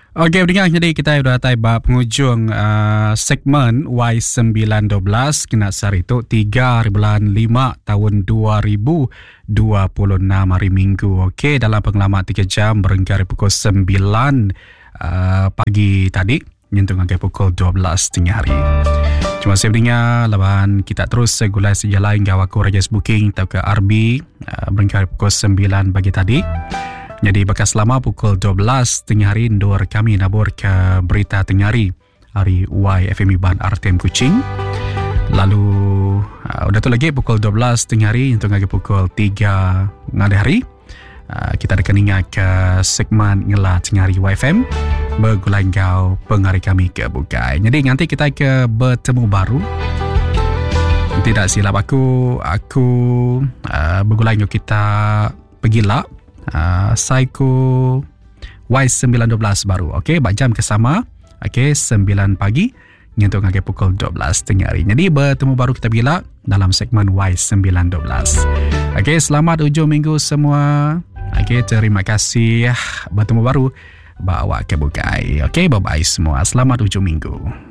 Okey, pendengar, jadi kita dah tiba penghujung segmen Y912 kena sehari itu 3 bulan 5 tahun 2026 hari Minggu. Okey, dalam pengalaman 3 jam berhingga pukul 9 pagi tadi menyentuh hingga pukul 12 tengah hari. Terima kasih pendengar, lawan kita terus segulai sejalan hingga waktu Rajas Booking atau ke RB berhingga pukul 9 pagi tadi. Jadi bekas lama pukul 12 tengah hari Nur kami nabur ke berita tengah hari YFM Ban RTM Kuching. Lalu udah tu lagi pukul 12 tengah hari untuk lagi pukul 3 ngada hari. Kita akan ingat ke segmen Ngela tengah hari YFM bergulai kau penghari kami ke bukai. Jadi nanti kita ke bertemu baru. Tidak silap aku bergulai kita pergilah Psycho Y912 baru. Okey, jam ke sama. Okey, 9 pagi nyentuh ngake pukul 12 tengah hari. Jadi bertemu baru kita bila dalam segmen Y912. Okey, selamat hujung minggu semua. Okey, terima kasih. Bertemu baru bawa ke bukai. Okey, bye-bye semua. Selamat hujung minggu.